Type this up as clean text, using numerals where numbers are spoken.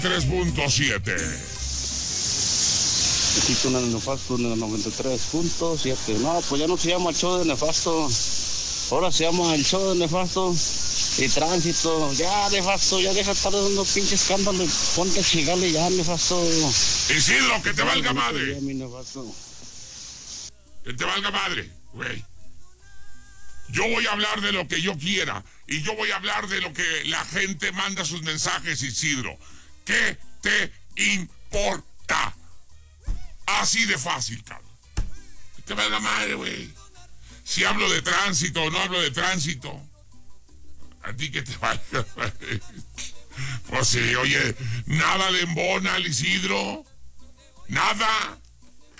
3.7. Quito una Nefasto en el 93.7. No, pues ya no se llama el show de Nefasto. Ahora se llama el show de Nefasto y Tránsito. Ya, Nefasto, ya deja de estar dando pinche escándalo. Ponte a chingarle ya, Nefasto. Isidro, que te valga madre. Ya, mi Nefasto. Que te valga madre, güey. Yo voy a hablar de lo que yo quiera. Y yo voy a hablar de lo que la gente manda sus mensajes, Isidro. ¿Qué te importa? Así de fácil, cabrón. Que te valga madre, güey. Si hablo de tránsito o no hablo de tránsito. A ti que te valga, güey. Pues sí, oye, nada le embona al Isidro. Nada.